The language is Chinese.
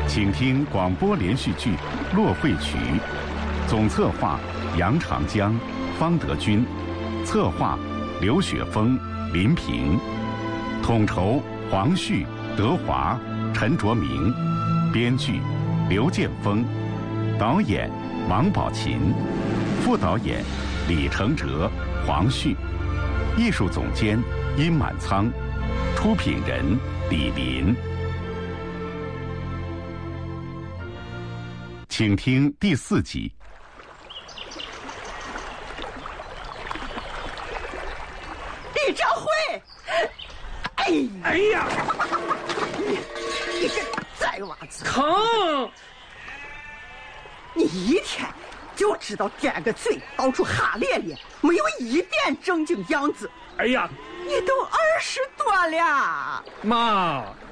请听广播连续剧《洛惠曲》，总策划杨长江、方德军，策划刘雪峰、林平，统筹黄旭、德华、陈卓明，编剧刘建峰，导演王宝琴，副导演李承哲、黄旭，艺术总监殷满仓，出品人李林。请听第4集。 李长辉，哎呀，你这崽娃子， 疼！ 你一天就知道颠个嘴，到处哈咧咧，没有一点正经样子。 哎呀， 你都20多了， 妈，